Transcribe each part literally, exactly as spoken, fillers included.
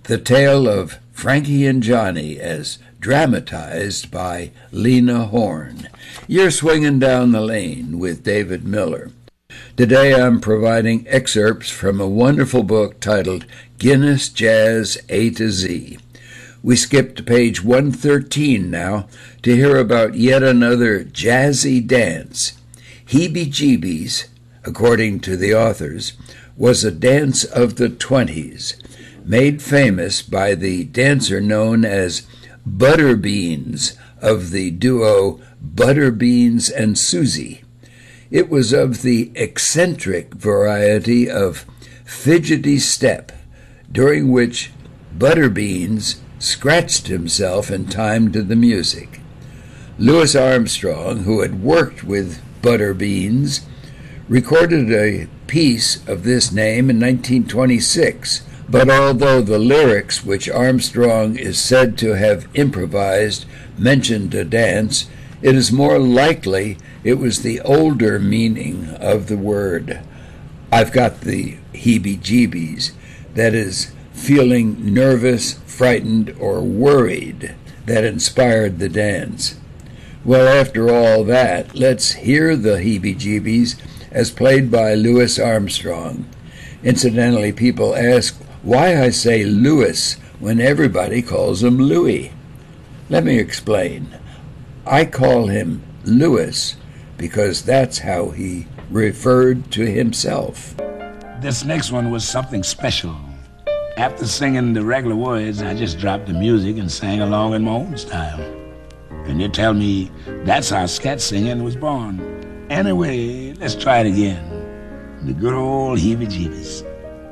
The tale of Frankie and Johnny as dramatized by Lena Horne. You're swinging down the lane with David Miller. Today I'm providing excerpts from a wonderful book titled Guinness Jazz A to Z. We skip to page one thirteen now to hear about yet another jazzy dance. Heebie-jeebies, according to the authors, was a dance of the twenties, made famous by the dancer known as Butterbeans of the duo Butterbeans and Susie. It was of the eccentric variety of fidgety step, during which Butterbeans scratched himself in time to the music. Louis Armstrong, who had worked with Butterbeans, recorded a piece of this name in nineteen twenty-six, but although the lyrics which Armstrong is said to have improvised mentioned a dance, it is more likely it was the older meaning of the word. I've got the heebie-jeebies, that is, feeling nervous, frightened, or worried, that inspired the dance. Well, after all that, let's hear the heebie-jeebies as played by Louis Armstrong. Incidentally, people ask why I say Louis when everybody calls him Louis. Let me explain. I call him Louis because that's how he referred to himself. This next one was something special. After singing the regular words, I just dropped the music and sang along in my own style. And you tell me that's how scat singing was born. Anyway, let's try it again. The good old heebie-jeebies.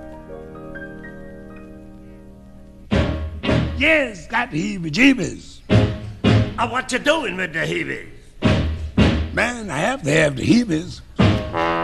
Yes, got the heebie-jeebies. Uh, what you doing with the heebies? Man, I have to have the heebies.